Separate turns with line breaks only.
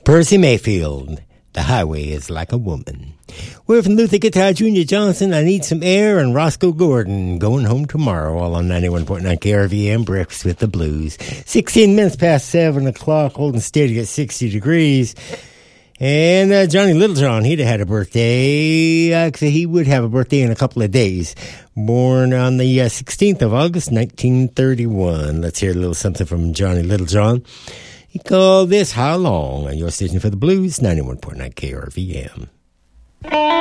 Percy Mayfield, The Highway is Like a Woman. We're from Luther Guitar Jr. Johnson, I Need Some Air, and Roscoe Gordon, Going Home Tomorrow, all on 91.9 KRVM, Breakfast with the Blues. 16 minutes past 7 o'clock, holding steady at 60 degrees. And Johnny Littlejohn, he'd have had a birthday. He would have a birthday in a couple of days. Born on the 16th of August, 1931. Let's hear a little something from Johnny Littlejohn. He called this How Long on your station for the Blues, 91.9 KRVM.